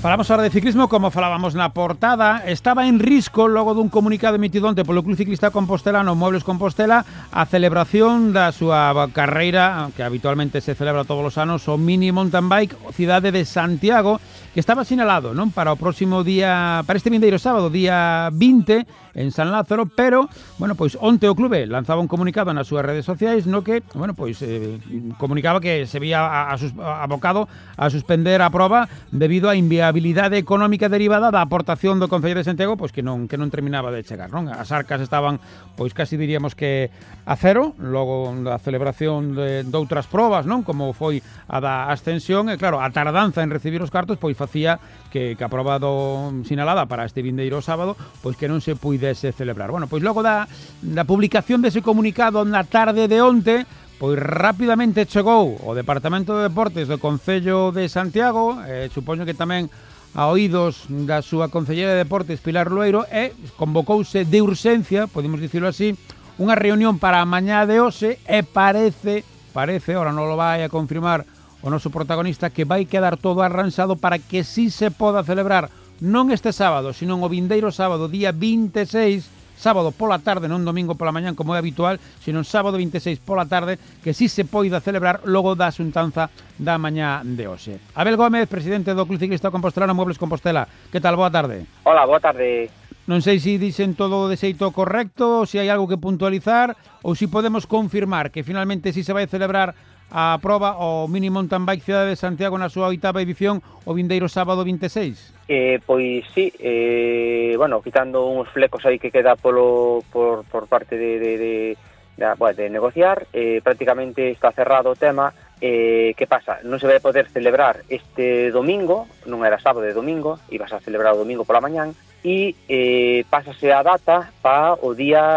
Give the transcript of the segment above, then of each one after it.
Falamos ahora de ciclismo, como falábamos na portada. Estaba en risco, logo dun comunicado emitido onte polo Club Ciclista Compostelano Muebles Compostela, a celebración da súa carreira, que habitualmente se celebra todos os anos, o Mini Mountain Bike Cidade de Santiago, que estaba sinalado, non, para o próximo día, para este vindeiro sábado, día 20, en San Lázaro, pero, bueno, pois onte o clube lanzaba un comunicado nas súas redes sociais no que, bueno, pois comunicaba que se vía abocado a suspender a proba debido á inviabilidade económica derivada da aportación do Concello de Santiago, pois que non terminaba de chegar, non? As arcas estaban, pois casi diríamos que a cero, logo da celebración de outras probas, non? Como foi a da ascensión, e claro, a tardanza en recibir os cartos, pois facía que a proba sinalada para este vindeiro sábado, pois que non se puidese celebrar. Bueno, pois logo da publicación dese comunicado na tarde de onte, pois rapidamente chegou o Departamento de Deportes do Concello de Santiago, supoño que tamén a oídos da súa Concelleira de Deportes, Pilar Lueiro, e convocouse de urxencia, podemos dicirlo así, unha reunión para a mañá de hoxe, e parece, ahora non lo vai a confirmar o noso protagonista, que vai quedar todo arranxado para que sí se poda celebrar non este sábado, sino o vindeiro sábado, día 26, sábado pola tarde, non domingo pola mañán como é habitual, sino sábado 26 pola tarde, que sí se poida celebrar logo da xuntanza da mañá de hoxe. Abel Gómez, presidente do Club Ciclista Compostelano Muebles Compostela. Que tal? Boa tarde. Hola, boa tarde. Non sei se dixen todo de xeito correcto, se hai algo que puntualizar, ou se podemos confirmar que finalmente si se vai celebrar a proba o Mini Mountain Bike Cidade de Santiago na súa 8ª edición o vindeiro sábado 26. Pois sí, bueno, quitando uns flecos aí que queda por parte de negociar, prácticamente está cerrado o tema. Que pasa? Non se vai poder celebrar este domingo, non era sábado, de domingo, ibas a celebrar o domingo pola mañán, e pásase a data para o día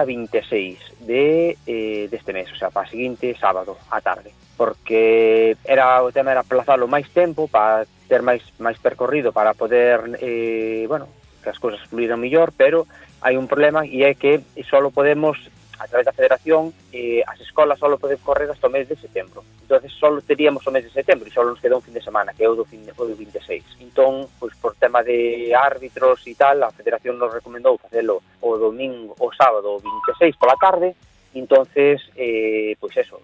26 deste mes, o sea, para o seguinte sábado á tarde, porque o tema era aplazalo máis tempo para ter máis percorrido para poder, bueno, que as cousas fluíran mellor, pero hai un problema, e é que só podemos, a través da Federación, as escolas só poden correr hasta o mes de setembro. Entonces só teríamos o mes de setembro e só nos queda un fin de semana, que é o do 26. Entón, pois por tema de árbitros e tal, a Federación nos recomendou facelo o domingo, o sábado 26 pola tarde. Entonces, pois eso,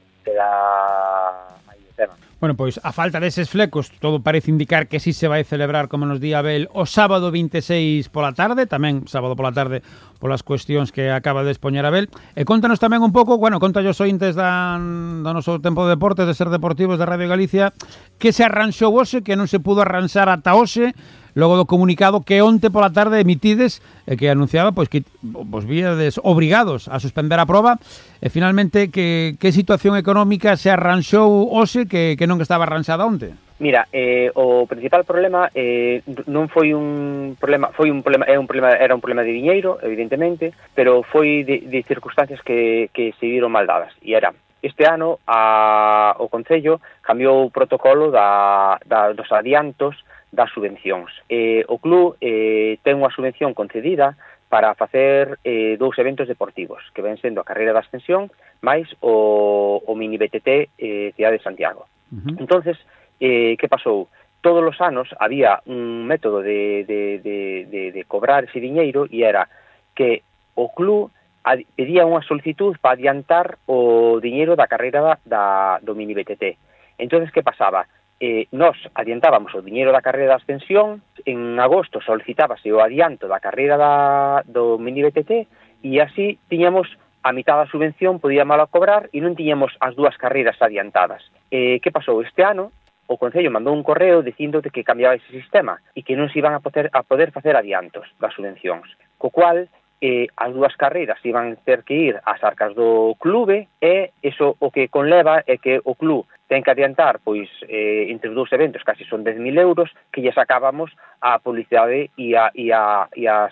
queda aí o tema. Bueno, pois a falta deses flecos, todo parece indicar que sí se vai celebrar, como nos di Abel, o sábado 26 pola tarde, tamén sábado pola tarde polas cuestións que acaba de expoñer Abel. E contanos tamén un pouco, bueno, conta os ointes do noso tempo de deporte, de Ser Deportivos de Radio Galicia, que se arranxou hoxe, que non se pudo arranxar ata hoxe, logo do comunicado que onte pola tarde emitides, que anunciaba pois que vos víades obrigados a suspender a proba, e finalmente que situación económica se arranxou hoxe que non estaba arranxada onte? Mira, o principal problema non foi un problema, era un problema de diñeiro, evidentemente, pero foi de circunstancias que se viron mal dadas, e era este ano o Concello cambiou o protocolo dos adiantos das subvencións. O club ten unha subvención concedida para facer dous eventos deportivos, que ven sendo a carreira da ascensión máis o Mini BTT Cidade de Santiago. Entonces, que pasou? Todos os anos había un método de cobrar ese diñeiro, e era que o club pedía unha solicitud para adiantar o diñeiro da carreira do Mini BTT. Entonces, que pasaba? Nos adiantábamos o diñeiro da carreira da ascensión, en agosto solicitábase o adianto da carreira do Mini BTT, e así tiñamos a mitad da subvención, podíamos cobrar, e non tiñamos as dúas carreiras adiantadas. Que pasou? Este ano o Concello mandou un correo dicindo que cambiaba ese sistema e que non se iban a poder facer adiantos das subvencións, co cual as dúas carreiras iban ter que ir ás arcas do clube, e iso o que conleva é que o club ten que adiantar, pois, entre os dous eventos casi son 10.000 euros, que lle sacábamos a publicidade e as